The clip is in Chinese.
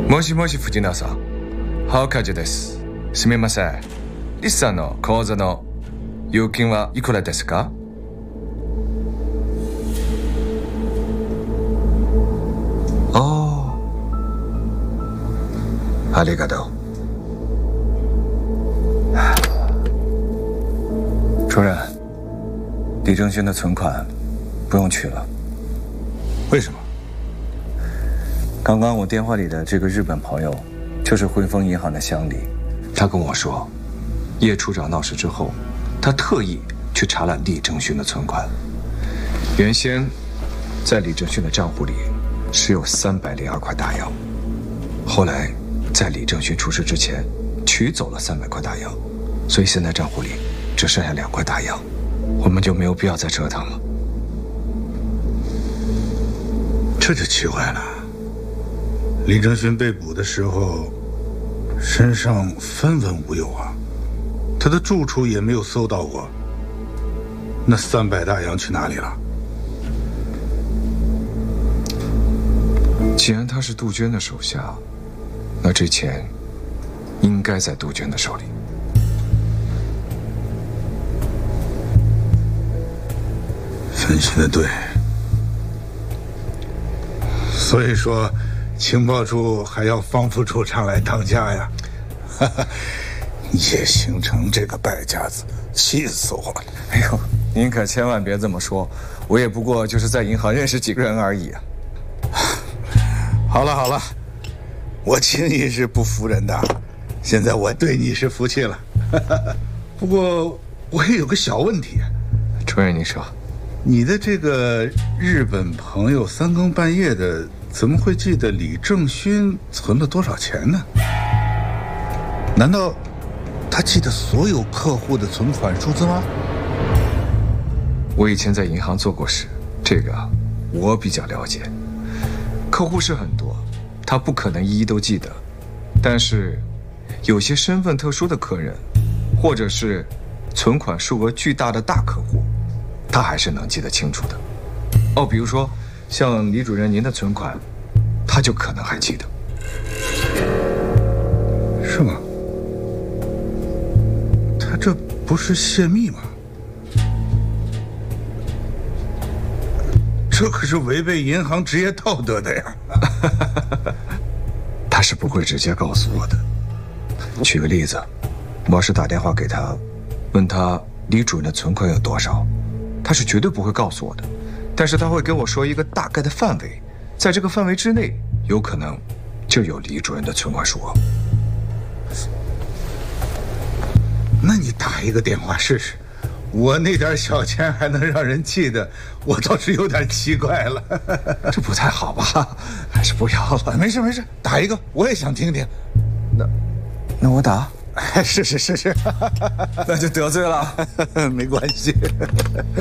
もしもし藤野さん、ハウカジです。すみません。リスさんの口座の預金はいくらですか？哦，ありがとう。主任，李正勋的存款不用取了。 为什么？ 刚刚我电话里的这个日本朋友，就是汇丰银行的乡里，他跟我说，叶处长闹事之后，他特意去查了李正勋的存款。原先，在李正勋的账户里是有302块大洋，后来在李正勋出事之前，取走了300块大洋，所以现在账户里只剩下2块大洋，我们就没有必要再折腾了。 这就奇怪了。李正勋被捕的时候，身上分文无有啊，他的住处也没有搜到过。那300大洋去哪里了？ 既然他是杜鹃的手下，那这钱应该在杜鹃的手里。 分析的对，所以说情报处还要方副处长来当家呀。叶星辰这个败家子，气死我了！ 哎呦，您可千万别这么说，我也不过就是在银行认识几个人而已啊。 好了好了，我轻易是不服人的，现在我对你是服气了。不过我也有个小问题。 主任，您说， 你的这个日本朋友3更半夜的，怎么会记得李正勋存了多少钱呢？难道他记得所有客户的存款数字吗？ 我以前在银行做过事，这个我比较了解。客户是很多，他不可能一一都记得，但是有些身份特殊的客人，或者是存款数额巨大的大客户，他还是能记得清楚的。哦，比如说像李主任您的存款，他就可能还记得。 是吗？他这不是泄密吗？这可是违背银行职业道德的呀！ 他是不会直接告诉我的。举个例子，我要是打电话给他，问他李主任的存款有多少，他是绝对不会告诉我的。但是他会跟我说一个大概的范围，在这个范围之内，有可能就有李主任的存款数额。 那你打一个电话试试。我那点小钱还能让人记得，我倒是有点奇怪了。 这不太好吧？还是不要了。 没事没事，打一个，我也想听听。 那我打？ 是， 那就得罪了。 没关系。